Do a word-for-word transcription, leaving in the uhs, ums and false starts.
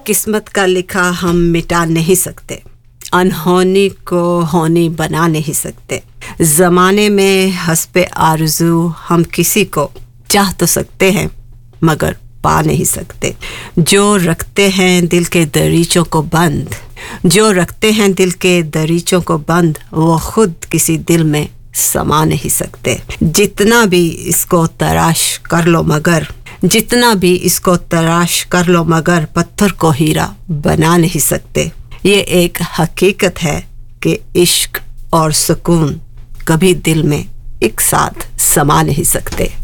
किस्मत का लिखा हम मिटा नहीं सकते, अनहोनी को होनी बना नहीं सकते। ज़माने में हस्बे आरज़ू हम किसी को चाह तो सकते हैं मगर पा नहीं सकते। जो रखते हैं दिल के दरीचों को बंद, जो रखते हैं दिल के दरीचों को बंद, वो खुद किसी दिल में समा नहीं सकते। जितना भी इसको तराश कर लो मगर, जितना भी इसको तराश कर लो मगर पत्थर को हीरा बना नहीं सकते। ये एक हकीकत है कि इश्क और सुकून कभी दिल में एक साथ समा नहीं सकते।